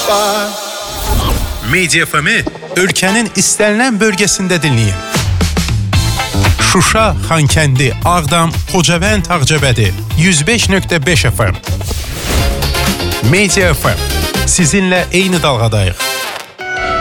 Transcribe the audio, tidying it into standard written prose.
Media FM-i ölkənin istənilən bölgəsində dinləyin. Şuşa, Xankəndi, Ağdam, Xocavənd, Ağcabədi 105.5 FM. Media FM. Sizinlə eyni dalğadayıq.